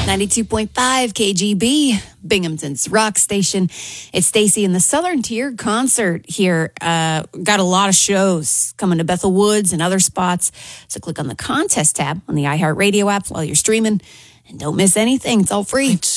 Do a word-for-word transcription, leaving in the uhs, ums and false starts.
ninety-two point five K G B, Binghamton's rock station. It's Stacy in the Southern Tier concert here. Uh, got a lot of shows coming to Bethel Woods and other spots. So click on the contest tab on the iHeartRadio app while you're streaming. And don't miss anything. It's all free.